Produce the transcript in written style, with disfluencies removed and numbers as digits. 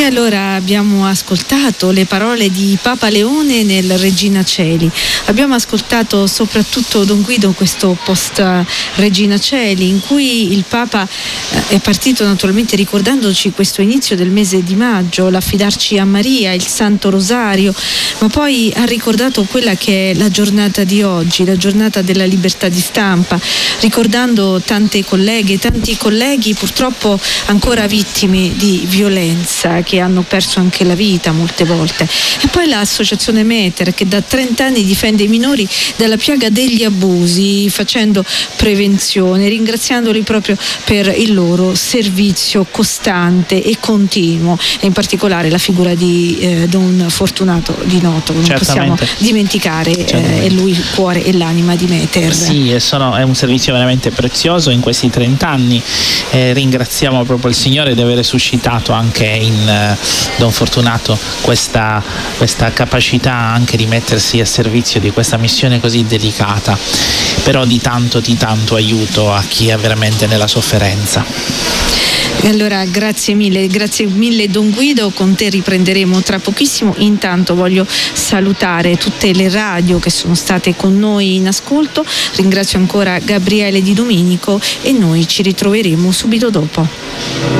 E allora abbiamo ascoltato le parole di Papa Leone nel Regina Coeli. Abbiamo ascoltato soprattutto Don Guido, questo post Regina Coeli, in cui il Papa è partito naturalmente ricordandoci questo inizio del mese di maggio, l'affidarci a Maria, il Santo Rosario, ma poi ha ricordato quella che è la giornata di oggi, la giornata della libertà di stampa, ricordando tante colleghe, tanti colleghi purtroppo ancora vittime di violenza, che hanno perso anche la vita molte volte. E poi l'associazione Meter, che da 30 anni difende i minori dalla piaga degli abusi, facendo prevenzione, ringraziandoli proprio per il loro servizio costante e continuo, e in particolare la figura di Don Fortunato Di Noto, non possiamo dimenticare, è lui il cuore e l'anima di Meter. Sì, è un servizio veramente prezioso in questi 30 anni. Ringraziamo proprio il Signore di aver suscitato anche in Don Fortunato questa capacità anche di mettersi a servizio di questa missione così delicata, però di tanto aiuto a chi è veramente nella sofferenza. Allora grazie mille Don Guido, con te riprenderemo tra pochissimo. Intanto voglio salutare tutte le radio che sono state con noi in ascolto, ringrazio ancora Gabriele Di Domenico e noi ci ritroveremo subito dopo.